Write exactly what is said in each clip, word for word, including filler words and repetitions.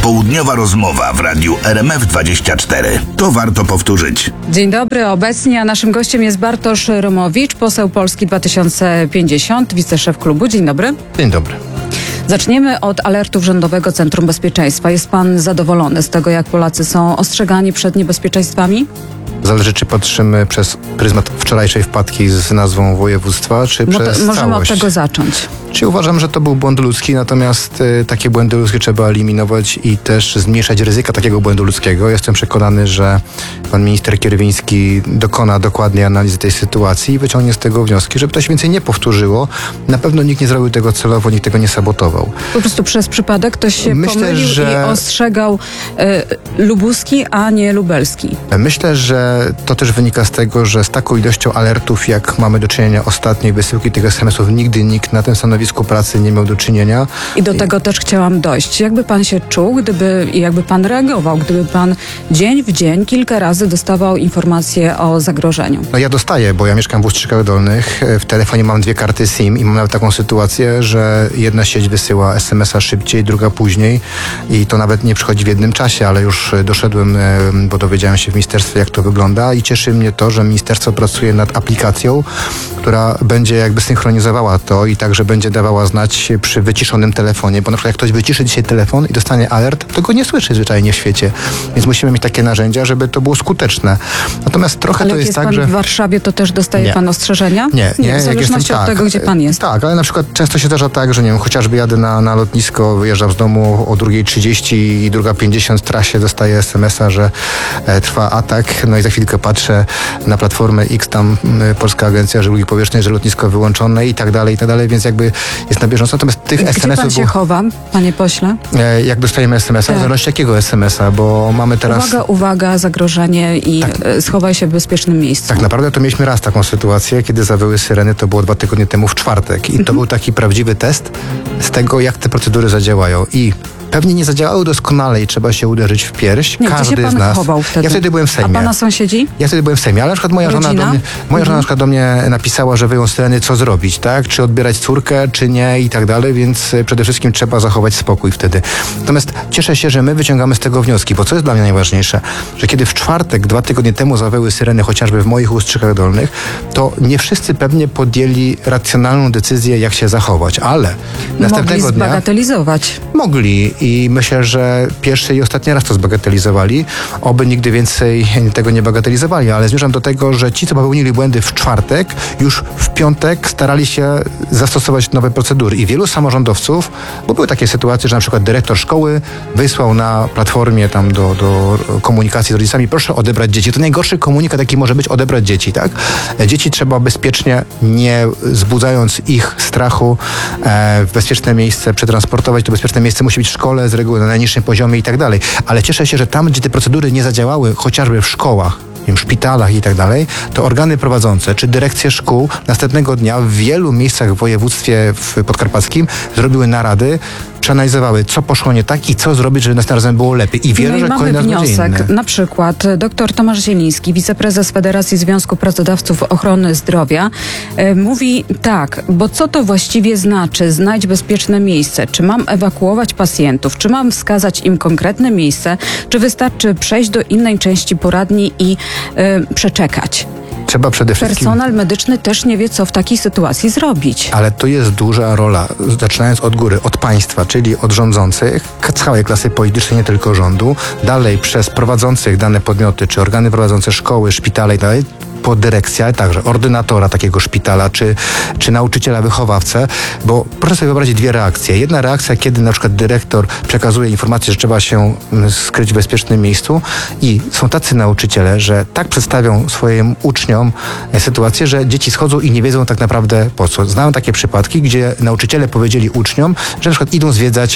Popołudniowa rozmowa w radiu R M F dwadzieścia cztery. To warto powtórzyć. Dzień dobry, obecnie, a naszym gościem jest Bartosz Romowicz, poseł Polski dwa tysiące pięćdziesiąt, wiceszef klubu. Dzień dobry. Dzień dobry. Zaczniemy od alertów Rządowego Centrum Bezpieczeństwa. Jest pan zadowolony z tego, jak Polacy są ostrzegani przed niebezpieczeństwami? Zależy, czy patrzymy przez pryzmat wczorajszej wpadki z nazwą województwa, czy Mo- przez Możemy całość. od tego zacząć. Czy uważam, że to był błąd ludzki, natomiast y, takie błędy ludzkie trzeba eliminować i też zmniejszać ryzyka takiego błędu ludzkiego. Jestem przekonany, że pan minister Kierwiński dokona dokładnej analizy tej sytuacji i wyciągnie z tego wnioski, żeby to się więcej nie powtórzyło. Na pewno nikt nie zrobił tego celowo, nikt tego nie sabotował. Po prostu przez przypadek ktoś się Myślę, pomylił że- i ostrzegał e, Lubuski, a nie Lubelski. Myślę, że to też wynika z tego, że z taką ilością alertów, jak mamy do czynienia ostatnio, wysyłki tych es em esów, nigdy nikt na tym stanowisku pracy nie miał do czynienia. I do tego też chciałam dojść. Jakby pan się czuł, gdyby, i jakby pan reagował, gdyby pan dzień w dzień kilka razy dostawał informacje o zagrożeniu? No ja dostaję, bo ja mieszkam w Ustrzykach Dolnych. W telefonie mam dwie karty SIM i mam nawet taką sytuację, że jedna sieć wysyła es em es a szybciej, druga później i to nawet nie przychodzi w jednym czasie, ale już doszedłem, e, bo dowiedziałem się w ministerstwie, jak to wygląda i cieszy mnie to, że ministerstwo pracuje nad aplikacją, która będzie jakby synchronizowała to i także będzie dawała znać przy wyciszonym telefonie, bo na przykład jak ktoś wyciszy dzisiaj telefon i dostanie alert, to go nie słyszy zwyczajnie w świecie. Więc musimy mieć takie narzędzia, żeby to było skuteczne. Natomiast trochę Ale to jak jest jest tak, pan że... w Warszawie, to też dostaje Nie. pan ostrzeżenia? Nie, nie, w jak zależności jestem, od tak, tego, gdzie pan jest. Tak, ale na przykład często się zdarza tak, że nie wiem, chociażby jadę na, na lotnisko, wyjeżdżam z domu o druga trzydzieści i druga pięćdziesiąt w trasie dostaję es em es a, że e, trwa atak, no i za chwilkę patrzę na platformę X, tam y, Polska Agencja Żeglugi Powietrznej, że lotnisko wyłączone i tak dalej, i tak dalej, więc jakby jest na bieżąco. Natomiast tych Gdzie es em pan esów... się chowa, panie pośle? E, jak dostajemy es em es a, Tak. w zależności jakiego es em es a, bo mamy teraz... Uwaga, uwaga, zagrożenie i Tak. e, schowaj się w bezpiecznym miejscu. Tak naprawdę to mieliśmy raz taką sytuację, kiedy zawyły syreny, to było dwa tygodnie temu w czwartek i to był taki prawdziwy test z tego, jak te procedury zadziałają i pewnie nie zadziałały doskonale i trzeba się uderzyć w pierś. Nie, Każdy gdzie się pan z nas. chował wtedy? Ja wtedy byłem w A Sejmie. pana sąsiedzi? Ja wtedy byłem w Sejmie, ale na przykład moja żona Rodzina? do mnie, moja Mhm. żona na przykład do mnie napisała, że wyją syreny, co zrobić, tak? Czy odbierać córkę, czy nie i tak dalej, więc y, przede wszystkim trzeba zachować spokój wtedy. Natomiast cieszę się, że my wyciągamy z tego wnioski, bo co jest dla mnie najważniejsze, że kiedy w czwartek, dwa tygodnie temu zawyły syreny, chociażby w moich Ustrzykach Dolnych, to nie wszyscy pewnie podjęli racjonalną decyzję, jak się zachować, ale Mogli następnego dnia zbagatelizować. mogli i myślę, że pierwszy i ostatni raz to zbagatelizowali. Oby nigdy więcej tego nie bagatelizowali, ale zmierzam do tego, że ci, co popełnili błędy w czwartek, już w piątek starali się zastosować nowe procedury. I wielu samorządowców, bo były takie sytuacje, że na przykład dyrektor szkoły wysłał na platformie tam do, do komunikacji z rodzicami, proszę odebrać dzieci. To najgorszy komunikat, jaki może być, odebrać dzieci, tak? Dzieci trzeba bezpiecznie, nie wzbudzając ich strachu, e, w bezpieczne miejsce przetransportować. To bezpieczne miejsce musi być w szkole, z reguły na najniższym poziomie i tak dalej. Ale cieszę się, że tam, gdzie te procedury nie zadziałały, chociażby w szkołach, w szpitalach i tak dalej, to organy prowadzące czy dyrekcje szkół następnego dnia w wielu miejscach w województwie w podkarpackim zrobiły narady, przeanalizowały, co poszło nie tak i co zrobić, żeby następnym razem było lepiej. I wierzę, No i że mamy kolejny raz będzie wniosek, inny. na przykład dr Tomasz Zieliński, wiceprezes Federacji Związku Pracodawców Ochrony Zdrowia, e, mówi tak, bo co to właściwie znaczy znajdź bezpieczne miejsce? Czy mam ewakuować pacjentów? Czy mam wskazać im konkretne miejsce? Czy wystarczy przejść do innej części poradni i e, przeczekać? Trzeba przede wszystkim... Personel medyczny też nie wie, co w takiej sytuacji zrobić. Ale to jest duża rola, zaczynając od góry, od państwa, czyli od rządzących, całej klasy politycznej, nie tylko rządu, dalej przez prowadzących dane podmioty, czy organy prowadzące szkoły, szpitale i dalej, po dyrekcję, ale także ordynatora takiego szpitala, czy, czy nauczyciela, wychowawcę, bo proszę sobie wyobrazić dwie reakcje. Jedna reakcja, kiedy na przykład dyrektor przekazuje informację, że trzeba się skryć w bezpiecznym miejscu i są tacy nauczyciele, że tak przedstawią swoim uczniom sytuację, że dzieci schodzą i nie wiedzą tak naprawdę po co. Znałem takie przypadki, gdzie nauczyciele powiedzieli uczniom, że na przykład idą zwiedzać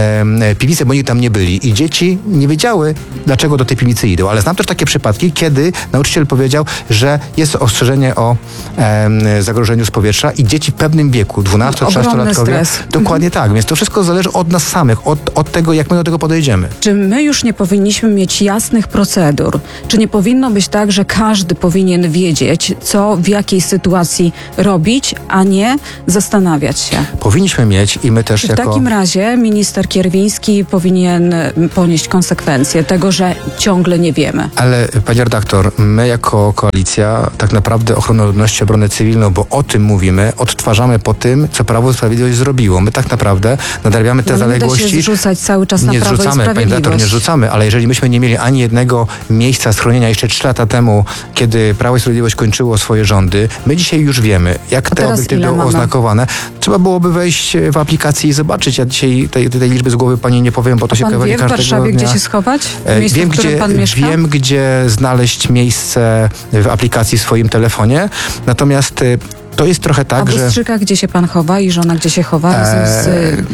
e, piwnicę, bo oni tam nie byli i dzieci nie wiedziały, dlaczego do tej piwnicy idą. Ale znam też takie przypadki, kiedy nauczyciel powiedział, że że jest ostrzeżenie o em, zagrożeniu z powietrza i dzieci w pewnym wieku, dwunasto-trzynastolatkowie, dokładnie tak, więc to wszystko zależy od nas samych, od, od tego, jak my do tego podejdziemy. Czy my już nie powinniśmy mieć jasnych procedur? Czy nie powinno być tak, że każdy powinien wiedzieć, co w jakiej sytuacji robić, a nie zastanawiać się? Powinniśmy mieć i my też W jako... takim razie minister Kierwiński powinien ponieść konsekwencje tego, że ciągle nie wiemy. Ale panie redaktor, my jako koalicja tak naprawdę ochronę ludności, obronę cywilną, bo o tym mówimy, odtwarzamy po tym, co Prawo i Sprawiedliwość zrobiło. My tak naprawdę nadrabiamy te No, zaległości. Nie da się zrzucać cały czas na nie Prawo zrzucamy, i panie Sprawiedliwość. redaktor, nie zrzucamy, ale jeżeli myśmy nie mieli ani jednego miejsca schronienia jeszcze trzy lata temu, kiedy Prawo i Sprawiedliwość kończyło swoje rządy, my dzisiaj już wiemy, jak te teraz obiekty ile były mamy? oznakowane. Trzeba byłoby wejść w aplikację i zobaczyć. Ja dzisiaj tej, tej liczby z głowy pani nie powiem, bo to się Pan pojawia wie w każdego Warszawie, dnia. gdzie się schować? W E, miejscu, wiem, w którym gdzie, pan mieszka? wiem, gdzie znaleźć miejsce w aplikacji w swoim telefonie. Natomiast e, to jest trochę tak, A w że... Ostrzykach, gdzie się pan chowa i żona gdzie się chowa razem z,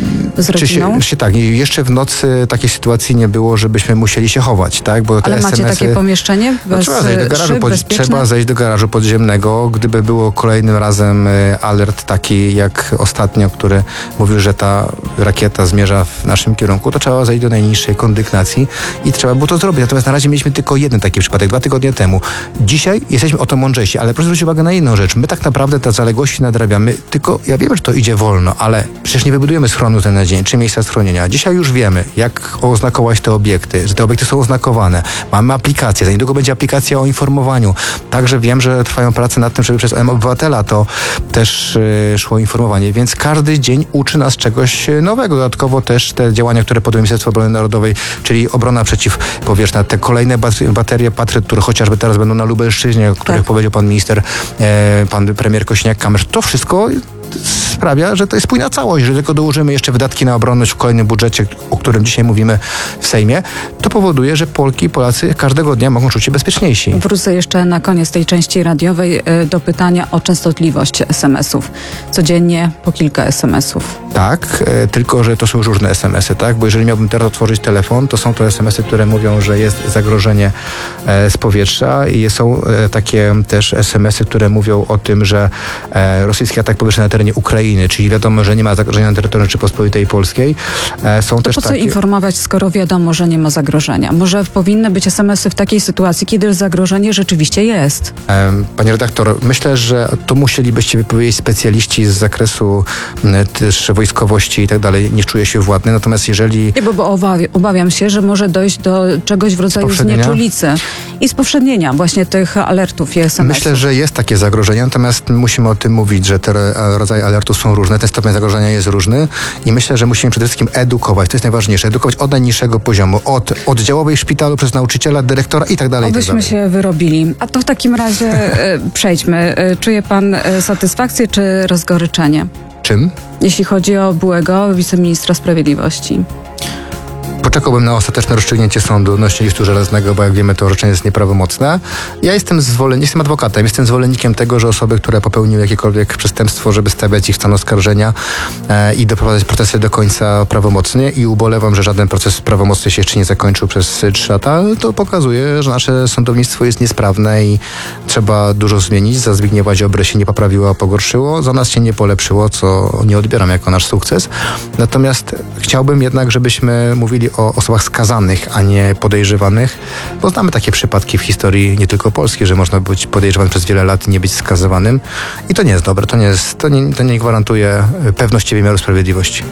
z Czy rodziną? się, czy tak, i jeszcze w nocy takiej sytuacji nie było, żebyśmy musieli się chować, tak? Bo te Ale macie es em esy... takie pomieszczenie No, bez trzeba, zejść do garażu szyb, pod, bezpieczne? trzeba zejść do garażu podziemnego. Gdyby było kolejnym razem y, alert taki jak ostatnio, który mówił, że ta rakieta zmierza w naszym kierunku, to trzeba zejść do najniższej kondygnacji i trzeba było to zrobić. Natomiast na razie mieliśmy tylko jeden taki przypadek, dwa tygodnie temu. Dzisiaj jesteśmy o to mądrzejsi, ale proszę zwrócić uwagę na jedną rzecz. My tak naprawdę te zaległości nadrabiamy, tylko ja wiem, że to idzie wolno, ale przecież nie wybudujemy schronu ten na dzień, czy miejsca schronienia. Dzisiaj już wiemy, jak oznakować te obiekty, że te obiekty są oznakowane. Mamy aplikację, za niedługo będzie aplikacja o informowaniu. Także wiem, że trwają prace nad tym, żeby przez M-Obywatela to też y, szło informowanie, więc każdy dzień uczy nas czegoś nowego. Dodatkowo też te działania, które podejmuje Ministerstwo Obrony Narodowej, czyli obrona przeciwpowietrzna, te kolejne bat- baterie Patriot, które chociażby teraz będą na Lubelszczyźnie, o których Tak. powiedział pan minister, e, pan premier Kosiniak-Kamysz, to wszystko sprawia, że to jest spójna całość. Jeżeli tylko dołożymy jeszcze wydatki na obronność w kolejnym budżecie, o którym dzisiaj mówimy w Sejmie, to powoduje, że Polki i Polacy każdego dnia mogą czuć się bezpieczniejsi. Wrócę jeszcze na koniec tej części radiowej y, do pytania o częstotliwość es em esów. Codziennie po kilka es em esów. Tak, e, tylko że to są już różne es em esy, tak? Bo jeżeli miałbym teraz otworzyć telefon, to są to es em esy, które mówią, że jest zagrożenie e, z powietrza i są e, takie też es em esy, które mówią o tym, że e, rosyjski atak powietrzny na terenie Ukrainy, czyli wiadomo, że nie ma zagrożenia na terytorium Rzeczypospolitej Polskiej. E, są To też po co takie... informować, skoro wiadomo, że nie ma zagrożenia? Może powinny być es em esy w takiej sytuacji, kiedy zagrożenie rzeczywiście jest. Em, Panie redaktor, myślę, że to musielibyście wypowiedzieć specjaliści z zakresu m, też wojskowości i tak dalej. Nie czuję się władny, natomiast jeżeli... Nie, bo, bo obawi- obawiam się, że może dojść do czegoś w rodzaju Spowszednienia? znieczulicy i spowszednienia właśnie tych alertów i es em esów. Myślę, że jest takie zagrożenie, natomiast musimy o tym mówić, że te e, rodzaje alertów są różne, ten stopień zagrożenia jest różny i myślę, że musimy przede wszystkim edukować, to jest najważniejsze, edukować od najniższego poziomu, od oddziałowej szpitalu przez nauczyciela, dyrektora i tak dalej. i tak Obyśmy dalej. się wyrobili. A to w takim razie e, przejdźmy. E, Czuje pan e, satysfakcję czy rozgoryczenie, Czym? jeśli chodzi o byłego wiceministra sprawiedliwości? Poczekałbym na ostateczne rozstrzygnięcie sądu odnośnie listu żelaznego, bo jak wiemy, to orzeczenie jest nieprawomocne. Ja jestem zwolennikiem, jestem adwokatem, jestem zwolennikiem tego, że osoby, które popełniły jakiekolwiek przestępstwo, żeby stawiać ich w stan oskarżenia e, i doprowadzać procesy do końca prawomocnie i ubolewam, że żaden proces prawomocny się jeszcze nie zakończył przez trzy lata. To pokazuje, że nasze sądownictwo jest niesprawne i trzeba dużo zmienić. Za Zbigniewa Ziobry się nie poprawiło, a pogorszyło. Za nas się nie polepszyło, co nie odbieram jako nasz sukces. Natomiast chciałbym jednak, żebyśmy mówili o osobach skazanych, a nie podejrzewanych, bo znamy takie przypadki w historii nie tylko Polski, że można być podejrzewanym przez wiele lat i nie być skazywanym. I to nie jest dobre, to nie, jest, to nie, to nie gwarantuje pewności wymiaru sprawiedliwości.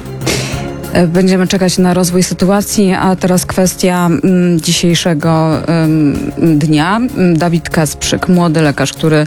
E, Będziemy czekać na rozwój sytuacji, a teraz kwestia mm, dzisiejszego ym, dnia. Dawid Kasprzyk, młody lekarz, który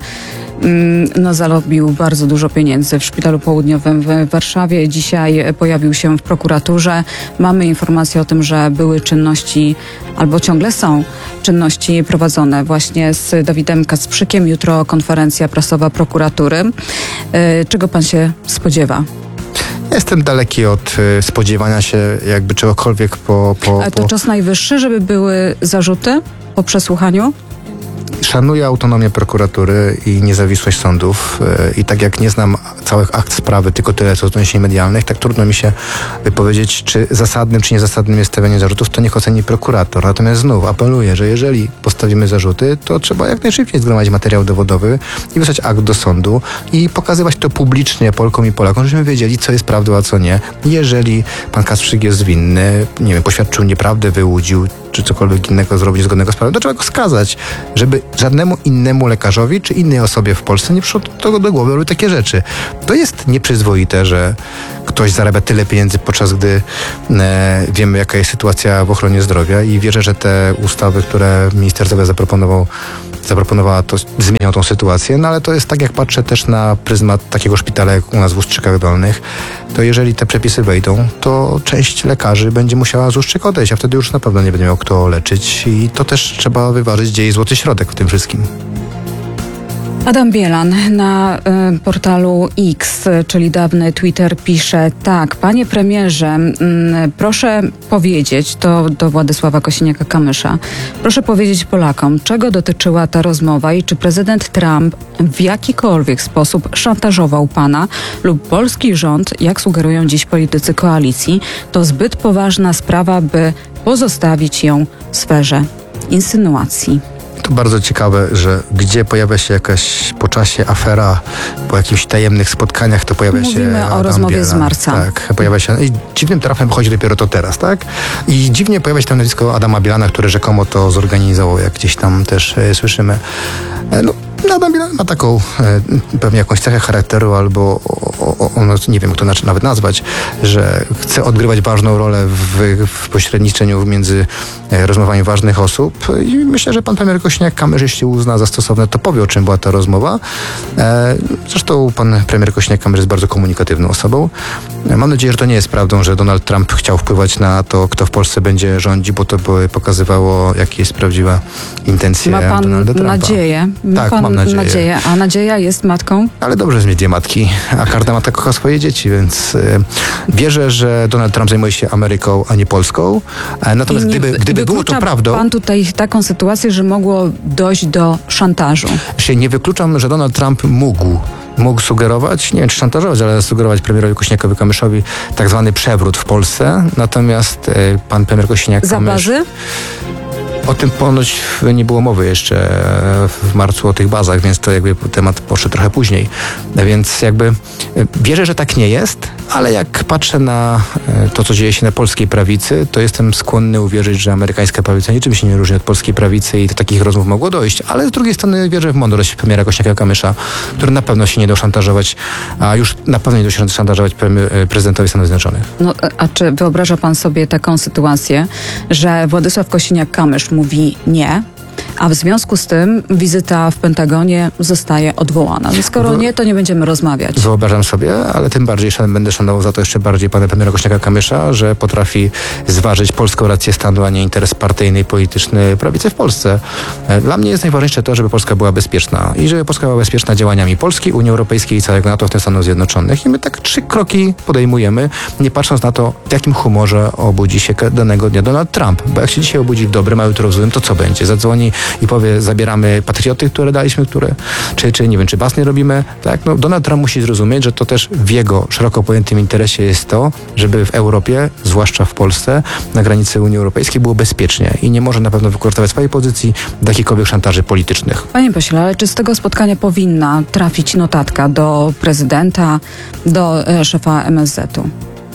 no, zarobił bardzo dużo pieniędzy w Szpitalu Południowym w Warszawie. Dzisiaj pojawił się w prokuraturze. Mamy informację o tym, że były czynności, albo ciągle są czynności prowadzone właśnie z Dawidem Kasprzykiem. Jutro konferencja prasowa prokuratury. Czego pan się spodziewa? Jestem daleki od y, spodziewania się jakby czegokolwiek po... po, Ale to po... czas najwyższy, żeby były zarzuty po przesłuchaniu? Szanuję autonomię prokuratury i niezawisłość sądów yy, i tak jak nie znam całych akt sprawy, tylko tyle co z doniesień medialnych, tak trudno mi się wypowiedzieć, czy zasadnym, czy niezasadnym jest stawianie zarzutów, to niech oceni prokurator. Natomiast znów apeluję, że jeżeli postawimy zarzuty, to trzeba jak najszybciej zgromadzić materiał dowodowy i wysłać akt do sądu i pokazywać to publicznie Polkom i Polakom, żebyśmy wiedzieli, co jest prawdą, a co nie. Jeżeli pan Kasprzyk jest winny, nie wiem, poświadczył nieprawdę, wyłudził, czy cokolwiek innego zrobił niezgodnego z prawem, to trzeba go skazać, żeby żadnemu innemu lekarzowi, czy innej osobie w Polsce nie przyszło do, do głowy robić takie rzeczy. To jest nieprzyzwoite, że ktoś zarabia tyle pieniędzy, podczas gdy e, wiemy, jaka jest sytuacja w ochronie zdrowia i wierzę, że te ustawy, które minister zdrowia zaproponował, zaproponowała, to zmienią tą sytuację, no ale to jest tak, jak patrzę też na pryzmat takiego szpitala, jak u nas w Ustrzykach Dolnych, to jeżeli te przepisy wejdą, to część lekarzy będzie musiała z Ustrzyk odejść, a wtedy już na pewno nie będzie miał kto leczyć i to też trzeba wyważyć, gdzie jest złoty środek w tym wszystkim. Adam Bielan na y, portalu X, czyli dawny Twitter, pisze tak: panie premierze, y, proszę powiedzieć, to do Władysława Kosiniaka-Kamysza, proszę powiedzieć Polakom, czego dotyczyła ta rozmowa i czy prezydent Trump w jakikolwiek sposób szantażował pana lub polski rząd, jak sugerują dziś politycy koalicji. To zbyt poważna sprawa, by pozostawić ją w sferze insynuacji. To bardzo ciekawe, że gdzie pojawia się jakaś po czasie afera, po jakichś tajemnych spotkaniach, to pojawia Mówimy się Mówimy o Adam rozmowie Bielan. z marca. Tak, pojawia się. I dziwnym trafem wychodzi dopiero to teraz, tak? I dziwnie pojawia się tam nazwisko Adama Bielana, który rzekomo to zorganizował, jak gdzieś tam też e, słyszymy. E, no, Adam Bielan ma taką e, pewnie jakąś cechę charakteru, albo o, o, o, no, nie wiem, jak to na- nawet nazwać, że chce odgrywać ważną rolę w, w pośredniczeniu między e, rozmowami ważnych osób i myślę, że pan premier Kosiniak-Kamysz, jeśli uzna za stosowne, to powie, o czym była ta rozmowa. E, zresztą pan premier Kosiniak-Kamysz jest bardzo komunikatywną osobą. E, mam nadzieję, że to nie jest prawdą, że Donald Trump chciał wpływać na to, kto w Polsce będzie rządzić, bo to by pokazywało, jakie jest prawdziwa intencja Ma pan Donalda Trumpa. nadzieję? Ma Tak, pan mam nadzieję. A nadzieja jest matką? Ale dobrze jest mieć dwie matki, a każda matka kocha swoje dzieci, więc y, wierzę, że Donald Trump zajmuje się Ameryką, a nie Polską. E, natomiast I nie- gdyby, gdyby było to wyklucza prawdą, pan tutaj taką sytuację, że mogło dojść do szantażu. się nie wykluczam, że Donald Trump mógł mógł sugerować, nie wiem czy szantażować, ale sugerować premierowi Kosiniakowi-Kamyszowi tak zwany przewrót w Polsce. Natomiast y, pan premier Kosiniak-Kamysz... Za bazy? O tym ponoć nie było mowy jeszcze w marcu, o tych bazach, więc to jakby temat poszedł trochę później. Więc jakby wierzę, że tak nie jest, ale jak patrzę na to, co dzieje się na polskiej prawicy, to jestem skłonny uwierzyć, że amerykańska prawica niczym się nie różni od polskiej prawicy i do takich rozmów mogło dojść. Ale z drugiej strony wierzę w mądrość premiera Kosiniaka-Kamysza, który na pewno się nie dał szantażować, a już na pewno nie dał się szantażować premier, prezydentowi Stanów Zjednoczonych. No, a czy wyobraża pan sobie taką sytuację, że Władysław Kosiniak-Kamysz mówi nie, a w związku z tym wizyta w Pentagonie zostaje odwołana? No skoro Wy- nie, to nie będziemy rozmawiać. Wyobrażam sobie, ale tym bardziej szan, będę szanował za to jeszcze bardziej pana premiera Kosiniaka-Kamysza, że potrafi zważyć polską rację stanu, a nie interes partyjny i polityczny prawicy w Polsce. E, Dla mnie jest najważniejsze to, żeby Polska była bezpieczna i żeby Polska była bezpieczna działaniami Polski, Unii Europejskiej i całego NATO, w tym Stanów Zjednoczonych. I my tak trzy kroki podejmujemy, nie patrząc na to, w jakim humorze obudzi się danego dnia Donald Trump. Bo jak się dzisiaj obudzi w dobrym, a jutro w złym, to co będzie? Zadzwoni i powie, zabieramy patrioty, które daliśmy, które, czy, czy nie wiem, czy bas nie robimy, tak? No, Donald Trump musi zrozumieć, że to też w jego szeroko pojętym interesie jest to, żeby w Europie, zwłaszcza w Polsce, na granicy Unii Europejskiej było bezpiecznie i nie może na pewno wykorzystywać swojej pozycji do jakichkolwiek szantaży politycznych. Panie pośle, ale czy z tego spotkania powinna trafić notatka do prezydenta, do e, szefa M S Z-u?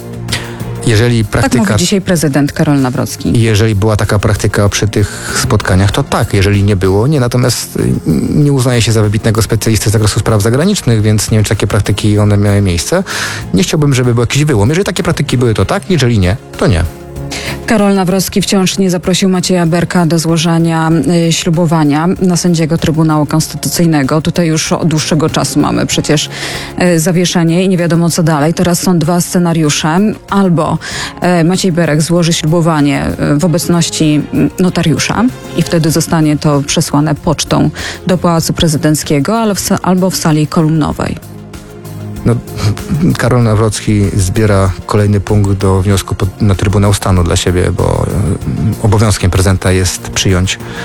Jeżeli Tak praktyka... mówi dzisiaj prezydent Karol Nawrocki. Jeżeli była taka praktyka przy tych spotkaniach, to tak. Jeżeli nie było, nie. Natomiast y, nie uznaje się za wybitnego specjalisty z zakresu spraw zagranicznych, więc nie wiem, czy takie praktyki one miały miejsce. Nie chciałbym, żeby był jakiś wyłom. Jeżeli takie praktyki były, to tak. Jeżeli nie, to nie. Karol Nawrocki wciąż nie zaprosił Macieja Berka do złożenia y, ślubowania na sędziego Trybunału Konstytucyjnego. Tutaj już od dłuższego czasu mamy przecież y, zawieszenie i nie wiadomo co dalej. Teraz są dwa scenariusze. Albo y, Maciej Berek złoży ślubowanie y, w obecności y, notariusza i wtedy zostanie to przesłane pocztą do Pałacu Prezydenckiego, ale w, sa- albo w sali kolumnowej. No, Karol Nawrocki zbiera kolejny punkt do wniosku pod, na Trybunał Stanu dla siebie, bo y, obowiązkiem prezydenta jest przyjąć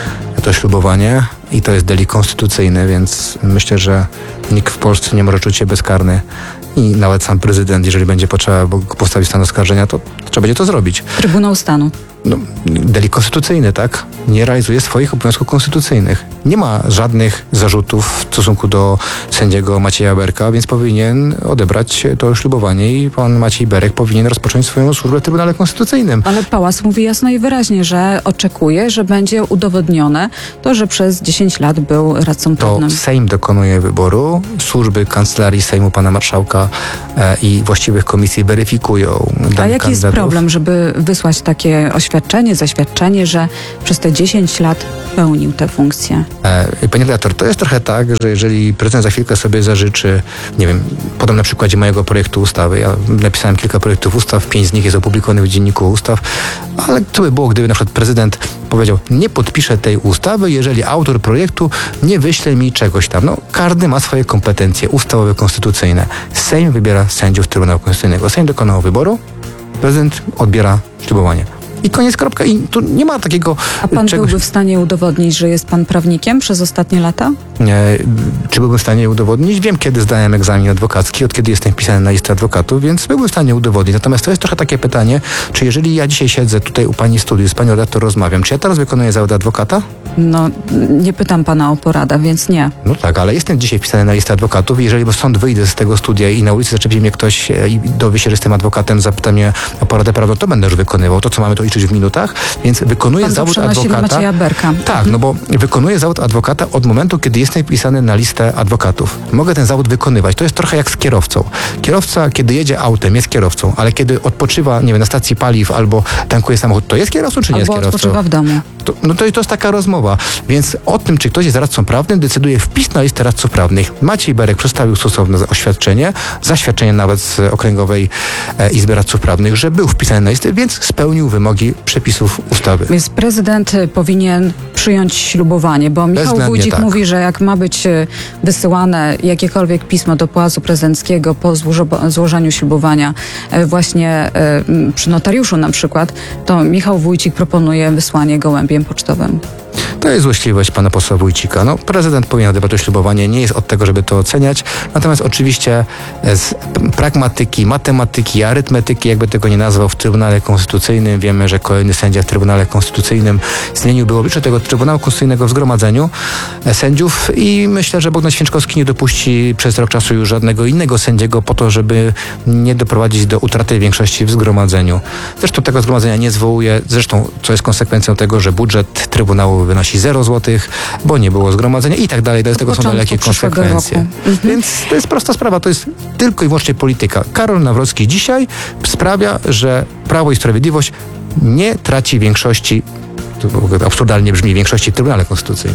to ślubowanie i to jest delikt konstytucyjny, więc myślę, że nikt w Polsce nie może czuć się bezkarny i nawet sam prezydent, jeżeli będzie potrzeba postawić stan oskarżenia, to trzeba będzie to zrobić. Trybunał Stanu. No, delikt konstytucyjny, tak? Nie realizuje swoich obowiązków konstytucyjnych. Nie ma żadnych zarzutów w stosunku do sędziego Macieja Berka, więc powinien odebrać to ślubowanie i pan Maciej Berek powinien rozpocząć swoją służbę w Trybunale Konstytucyjnym. Ale Pałac mówi jasno i wyraźnie, że oczekuje, że będzie udowodnione to, że przez dziesięć lat był radcą To prawnym. Sejm dokonuje wyboru, służby Kancelarii Sejmu pana marszałka e, i właściwych komisji weryfikują danych A jaki jest kandydatów. problem, żeby wysłać takie oświadczenie, zaświadczenie, że przez te dziesięć lat pełnił tę funkcję? E, Panie redaktor, to jest trochę tak, że jeżeli prezydent za chwilkę sobie zażyczy, nie wiem, podam na przykładzie mojego projektu ustawy. Ja napisałem kilka projektów ustaw, pięć z nich jest opublikowanych w Dzienniku Ustaw, ale co by było, gdyby na przykład prezydent powiedział, nie podpiszę tej ustawy, jeżeli autor projektu nie wyśle mi czegoś tam. No, każdy ma swoje kompetencje ustawowe, konstytucyjne. Sejm wybiera sędziów Trybunału Konstytucyjnego. Sejm dokonał wyboru, prezydent odbiera ślubowanie. I koniec, kropka. I tu nie ma takiego A pan czegoś... byłby w stanie udowodnić, że jest pan prawnikiem przez ostatnie lata? E, czy byłbym w stanie udowodnić? Wiem, kiedy zdałem egzamin adwokacki, od kiedy jestem wpisany na listę adwokatów, więc byłbym w stanie udowodnić. Natomiast to jest trochę takie pytanie, czy jeżeli ja dzisiaj siedzę tutaj u pani studiu, z panią redaktor rozmawiam, czy ja teraz wykonuję zawód adwokata? No, nie pytam pana o poradę, więc nie. No tak, ale jestem dzisiaj wpisany na listę adwokatów i jeżeli stąd wyjdę z tego studia i na ulicy zaczepi mnie ktoś e, i dowie się, że jestem adwokatem, zapyta mnie o poradę prawną, to będę już wykonywał to, co mamy to liczyć w minutach, więc wykonuję Pan to zawód przenosi adwokata. na Macieja Berka. Tak, no bo wykonuję zawód adwokata od momentu, kiedy jestem wpisany na listę adwokatów. Mogę ten zawód wykonywać. To jest trochę jak z kierowcą. Kierowca, kiedy jedzie autem, jest kierowcą, ale kiedy odpoczywa, nie wiem, na stacji paliw albo tankuje samochód, to jest kierowcą, czy nie Albo jest kierowcą? odpoczywa w domu. To, no to, to jest taka rozmowa. Więc o tym, czy ktoś jest radcą prawnym, decyduje wpis na listę radców prawnych. Maciej Berek przedstawił stosowne oświadczenie, zaświadczenie nawet z Okręgowej e, Izby Radców Prawnych, że był wpisany na listę, więc spełnił wymogi przepisów ustawy. Więc prezydent y, powinien przyjąć ślubowanie, bo Michał Bezwzględnie Wójcik tak. mówi, że jak ma być y, wysyłane jakiekolwiek pismo do Pałacu Prezydenckiego po złożo- złożeniu ślubowania y, właśnie y, przy notariuszu na przykład, to Michał Wójcik proponuje wysłanie gołębiem pocztowym. To jest złośliwość pana posła Wójcika. No, prezydent powinien odebrać to ślubowanie, nie jest od tego, żeby to oceniać. Natomiast oczywiście z pragmatyki, matematyki, arytmetyki, jakby tego nie nazwał, w Trybunale Konstytucyjnym wiemy, że kolejny sędzia w Trybunale Konstytucyjnym zmieniłby oblicze tego Trybunału Konstytucyjnego w zgromadzeniu sędziów i myślę, że Bogdan Święczkowski nie dopuści przez rok czasu już żadnego innego sędziego po to, żeby nie doprowadzić do utraty większości w zgromadzeniu. Zresztą tego zgromadzenia nie zwołuje, zresztą co jest konsekwencją tego, że budżet Trybunału wynosi zero złotych, bo nie było zgromadzenia i tak dalej. Do tego są dalekie konsekwencje. Mhm. Więc to jest prosta sprawa, to jest tylko i wyłącznie polityka. Karol Nawrocki dzisiaj sprawia, że Prawo i Sprawiedliwość nie traci większości, to w ogóle absurdalnie brzmi, większości w Trybunale Konstytucyjnym.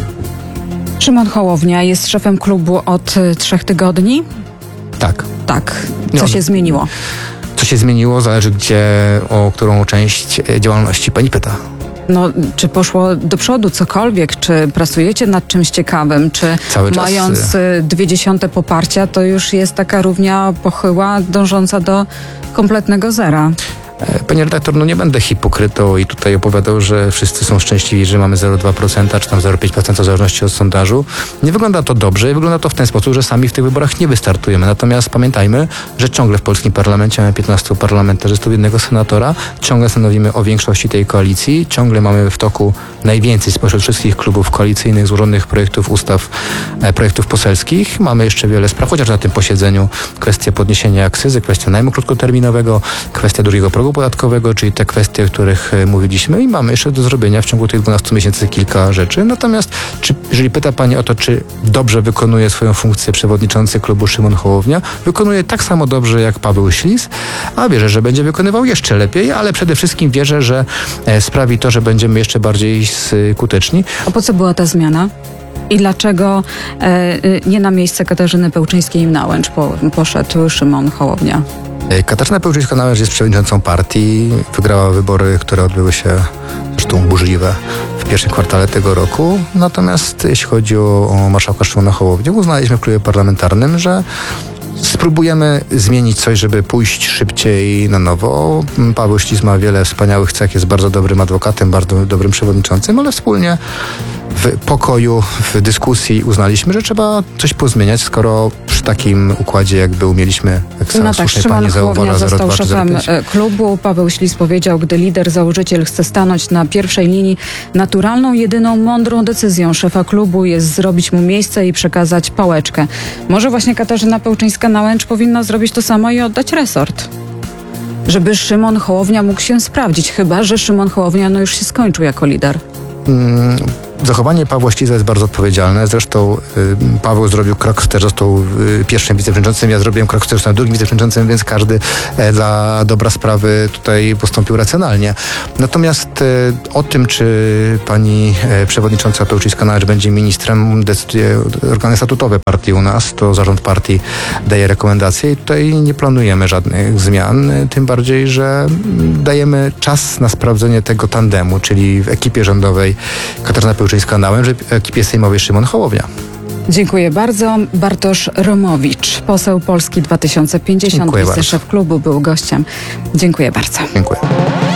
Szymon Hołownia jest szefem klubu od y, trzech tygodni? Tak. Tak. Co No. się zmieniło? Co się zmieniło, zależy gdzie, o którą część e, działalności pani pyta. No, czy poszło do przodu cokolwiek? Czy pracujecie nad czymś ciekawym? Czy Cały czas, mając y, dwie dziesiąte poparcia, to już jest taka równia pochyła, dążąca do kompletnego zera? E, Panie redaktor, no nie będę hipokrytą i tutaj opowiadał, że wszyscy są szczęśliwi, że mamy zero przecinek dwa procent czy tam zero przecinek pięć procent w zależności od sondażu. Nie wygląda to dobrze i wygląda to w ten sposób, że sami w tych wyborach nie wystartujemy. Natomiast pamiętajmy, że ciągle w polskim parlamencie mamy piętnastu parlamentarzystów, jednego senatora, ciągle stanowimy o większości tej koalicji, ciągle mamy w toku najwięcej spośród wszystkich klubów koalicyjnych złożonych projektów ustaw, e, projektów poselskich. Mamy jeszcze wiele spraw, chociaż na tym posiedzeniu kwestia podniesienia akcyzy, kwestia najmu krótkoterminowego, kwestia drugiego progu podatkowego, czyli te kwestie, o których e, mówiliśmy i mamy jeszcze do zrobienia w ciągu tych dwunastu miesięcy kilka rzeczy. Natomiast czy, jeżeli pyta pani o to, czy dobrze wykonuje swoją funkcję przewodniczący klubu Szymon Hołownia, wykonuje tak samo dobrze jak Paweł Ślis, a wierzę, że będzie wykonywał jeszcze lepiej, ale przede wszystkim wierzę, że e, sprawi to, że będziemy jeszcze bardziej skuteczni. A po co była ta zmiana? I dlaczego e, y, nie na miejsce Katarzyny Pełczyńskiej-Nałęcz po, poszedł Szymon Hołownia? E, Katarzyna Pełczyńska-Nałęcz jest przewodniczącą partii, wygrała wybory, które odbyły się zresztą burzliwe w pierwszym kwartale tego roku. Natomiast jeśli chodzi o, o marszałka Szymona Hołownię, uznaliśmy w klubie parlamentarnym, że Spróbujemy zmienić coś, żeby pójść szybciej na nowo. Paweł Ślis ma wiele wspaniałych cech, jest bardzo dobrym adwokatem, bardzo dobrym przewodniczącym, ale wspólnie w pokoju, w dyskusji uznaliśmy, że trzeba coś pozmieniać, skoro przy takim układzie, jak był, mieliśmy, jak sama No tak, słusznie Szymon pani Hołownia zauważa, został zero dwa czy szefem zero pięć. e, klubu. Paweł Ślis powiedział, gdy lider, założyciel chce stanąć na pierwszej linii, naturalną, jedyną mądrą decyzją szefa klubu jest zrobić mu miejsce i przekazać pałeczkę. Może właśnie Katarzyna Pełczyńska-Nałęcz powinna zrobić to samo i oddać resort, żeby Szymon Hołownia mógł się sprawdzić, chyba że Szymon Hołownia no już się skończył jako lider. Mm, Zachowanie Pawła Ślisa jest bardzo odpowiedzialne. Zresztą y, Paweł zrobił krok wstecz, został y, pierwszym wiceprzewodniczącym, ja zrobiłem krok wstecz, zostałem drugim wiceprzewodniczącym, więc każdy e, dla dobra sprawy tutaj postąpił racjonalnie. Natomiast e, o tym, czy pani e, przewodnicząca Pełczyńska-Nałęcz będzie ministrem, decyduje organy statutowe partii u nas, to zarząd partii daje rekomendacje i tutaj nie planujemy żadnych zmian, tym bardziej, że mm, dajemy czas na sprawdzenie tego tandemu, czyli w ekipie rządowej Katarzyna Pełczyńska-Nałęcz, w ekipie sejmowej Szymon Hołownia. Dziękuję bardzo. Bartosz Romowicz, poseł Polski dwa tysiące pięćdziesiąt, Dziękuję bardzo. wiceszef klubu, był gościem. Dziękuję bardzo. Dziękuję.